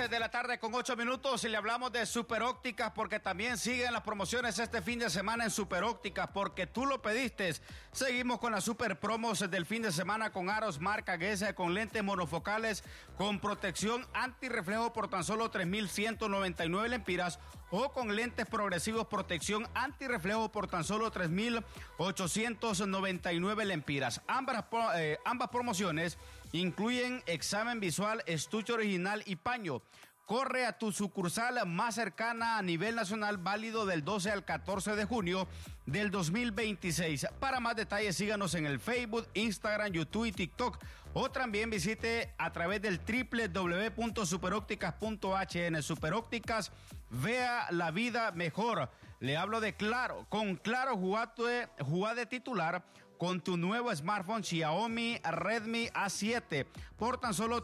de la tarde con 8 minutos y le hablamos de Super Ópticas porque también siguen las promociones este fin de semana en Super Ópticas porque tú lo pediste. Seguimos con las super promos del fin de semana con aros marca Guess, con lentes monofocales con protección antirreflejo por tan solo 3,199 lempiras o con lentes progresivos protección antirreflejo por tan solo 3,899 lempiras. Ambas promociones incluyen examen visual, estuche original y paño. Corre a tu sucursal más cercana a nivel nacional, válido del 12 al 14 de junio del 2026. Para más detalles, síganos en el Facebook, Instagram, YouTube y TikTok. O también visite a través del www.superopticas.hn. Superópticas, vea la vida mejor. Le hablo de Claro. Con Claro, jugá de titular con tu nuevo smartphone Xiaomi Redmi A7 por tan solo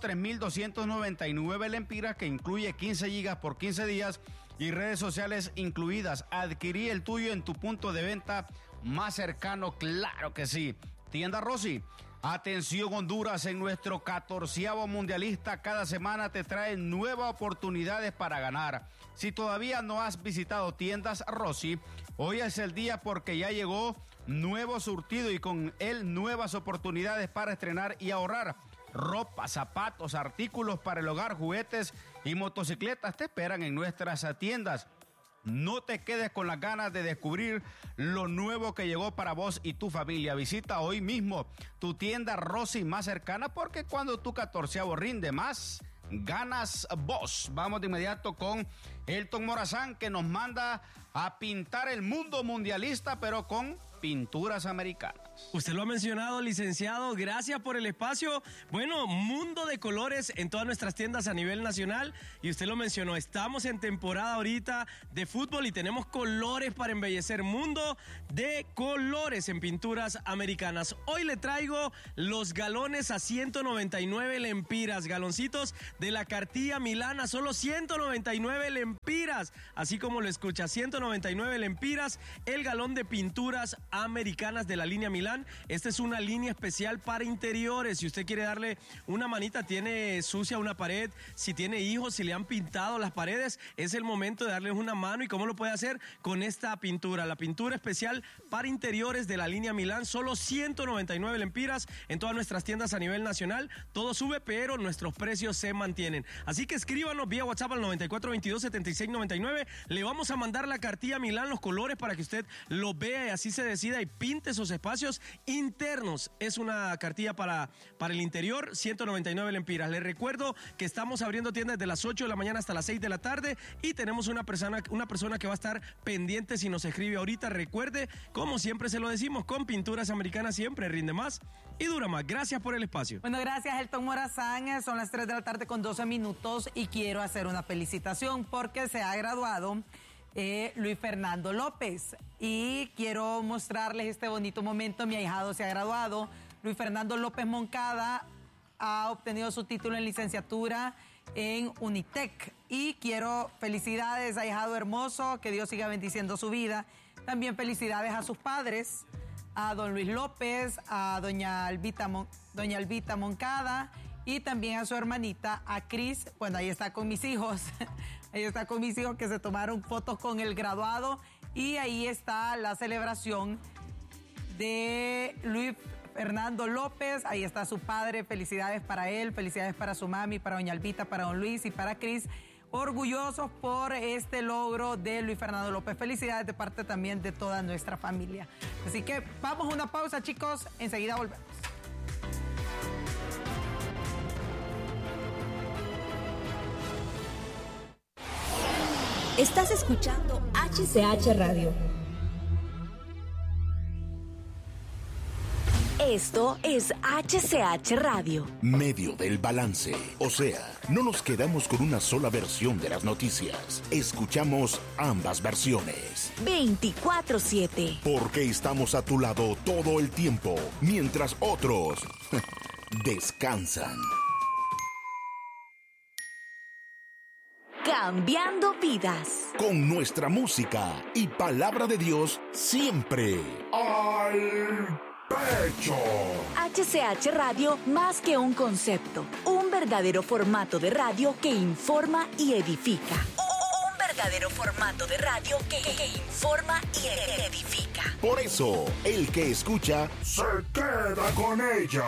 3,299 lempiras, que incluye 15 gigas por 15 días y redes sociales incluidas. Adquirí el tuyo en tu punto de venta más cercano, claro que sí. Tienda Rossi. Atención Honduras, en nuestro 14º mundialista cada semana te trae nuevas oportunidades para ganar. Si todavía no has visitado Tiendas Rossi, hoy es el día porque ya llegó nuevo surtido y con él nuevas oportunidades para estrenar y ahorrar. Ropa, zapatos, artículos para el hogar, juguetes y motocicletas te esperan en nuestras tiendas. No te quedes con las ganas de descubrir lo nuevo que llegó para vos y tu familia. Visita hoy mismo tu tienda Rossi más cercana porque cuando tu 14avo rinde más, ganas vos. Vamos de inmediato con Elton Morazán, que nos manda a pintar el mundo mundialista, pero con pinturas americanas. Usted lo ha mencionado, licenciado, gracias por el espacio. Bueno, mundo de colores en todas nuestras tiendas a nivel nacional, y usted lo mencionó, estamos en temporada ahorita de fútbol y tenemos colores para embellecer. Mundo de colores en pinturas americanas. Hoy le traigo los galones a 199 lempiras, galoncitos de la Cartilla Milana, solo 199 lempiras, así como lo escucha, 199 lempiras, el galón de pinturas americanas de la línea Milán. Esta es una línea especial para interiores. Si usted quiere darle una manita, tiene sucia una pared, si tiene hijos, si le han pintado las paredes, es el momento de darles una mano. ¿Y cómo lo puede hacer? Con esta pintura, la pintura especial para interiores de la línea Milán, solo 199 lempiras en todas nuestras tiendas a nivel nacional. Todo sube, pero nuestros precios se mantienen. Así que escríbanos vía WhatsApp al 9422-7699. Le vamos a mandar la Cartilla Milán, los colores, para que usted lo vea y así se decida y pinte esos espacios internos. Es una cartilla para el interior, 199 lempiras. Les recuerdo que estamos abriendo tiendas desde las 8 de la mañana hasta las 6 de la tarde y tenemos una persona que va a estar pendiente si nos escribe ahorita. Recuerde, como siempre se lo decimos, con pinturas americanas siempre rinde más y dura más. Gracias por el espacio. Bueno, gracias, Elton Morazán. Son las 3 de la tarde con 12 minutos y quiero hacer una felicitación porque se ha graduado Luis Fernando López, y quiero mostrarles este bonito momento. Mi ahijado se ha graduado. Luis Fernando López Moncada ha obtenido su título en licenciatura en Unitec y quiero felicidades, ahijado hermoso, que Dios siga bendiciendo su vida. También felicidades a sus padres, a don Luis López, a doña Albita Moncada, y también a su hermanita, a Cris. Bueno, ahí está con mis hijos. Ahí está con mis hijos que se tomaron fotos con el graduado. Y ahí está la celebración de Luis Fernando López. Ahí está su padre. Felicidades para él, felicidades para su mami, para doña Albita, para don Luis y para Cris. Orgullosos por este logro de Luis Fernando López. Felicidades de parte también de toda nuestra familia. Así que vamos a una pausa, chicos. Enseguida volvemos. Estás escuchando HCH Radio. Esto es HCH Radio. Medio del balance. O sea, no nos quedamos con una sola versión de las noticias. Escuchamos ambas versiones. 24/7. Porque estamos a tu lado todo el tiempo, mientras otros descansan. Cambiando vidas. Con nuestra música y palabra de Dios siempre al pecho. HCH Radio, más que un concepto, un verdadero formato de radio que informa y edifica. Un verdadero formato de radio que informa y edifica. Por eso, el que escucha se queda con ella.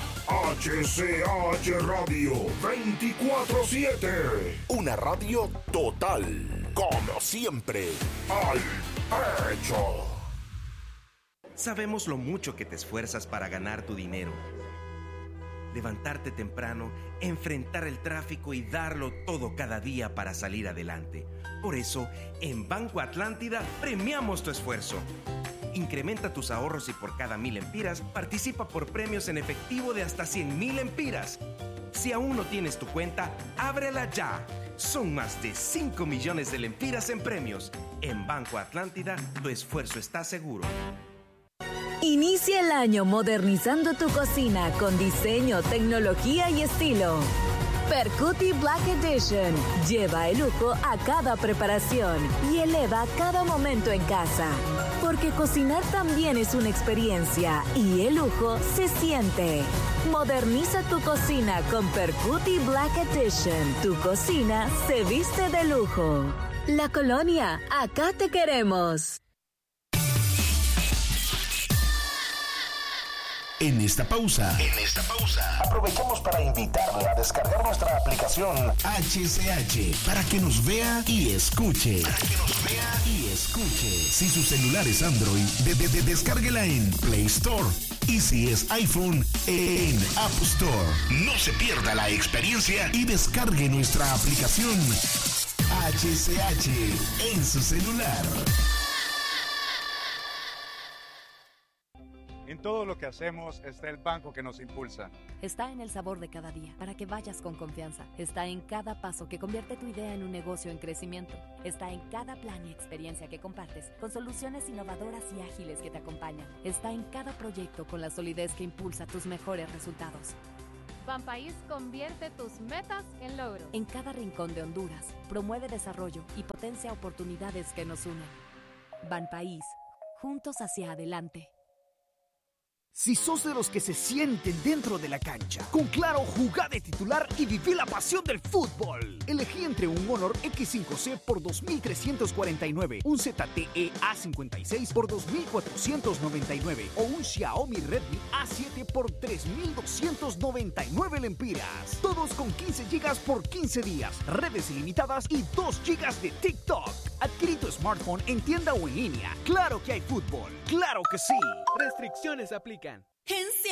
HCH Radio 24/7. Una radio total, como siempre, al pecho. Sabemos lo mucho que te esfuerzas para ganar tu dinero. Levantarte temprano, enfrentar el tráfico y darlo todo cada día para salir adelante. Por eso, en Banco Atlántida premiamos tu esfuerzo. Incrementa tus ahorros y por cada 1,000 lempiras participa por premios en efectivo de hasta 100,000 lempiras. Si aún no tienes tu cuenta, ábrela ya. Son más de 5 millones de lempiras en premios. En Banco Atlántida, tu esfuerzo está seguro. Inicia el año modernizando tu cocina con diseño, tecnología y estilo. Percuti Black Edition lleva el lujo a cada preparación y eleva cada momento en casa. Porque cocinar también es una experiencia y el lujo se siente. Moderniza tu cocina con Percuti Black Edition. Tu cocina se viste de lujo. La Colonia, acá te queremos. En esta pausa, aprovechamos para invitarle a descargar nuestra aplicación HCH para que nos vea y escuche. Si su celular es Android, descárguela en Play Store. Y si es iPhone, en App Store. No se pierda la experiencia y descargue nuestra aplicación HCH en su celular. En todo lo que hacemos está el banco que nos impulsa. Está en el sabor de cada día, para que vayas con confianza. Está en cada paso que convierte tu idea en un negocio en crecimiento. Está en cada plan y experiencia que compartes, con soluciones innovadoras y ágiles que te acompañan. Está en cada proyecto con la solidez que impulsa tus mejores resultados. Banpaís convierte tus metas en logros. En cada rincón de Honduras, promueve desarrollo y potencia oportunidades que nos unen. Banpaís, juntos hacia adelante. Si sos de los que se sienten dentro de la cancha, con Claro, jugá de titular y viví la pasión del fútbol. Elegí entre un Honor X5C por 2,349, un ZTE A56 por 2,499 o un Xiaomi Redmi A7 por 3,299 lempiras. Todos con 15 GB por 15 días, redes ilimitadas y 2 GB de TikTok. Adquirí tu smartphone en tienda o en línea. Claro que hay fútbol, claro que sí. Restricciones aplican.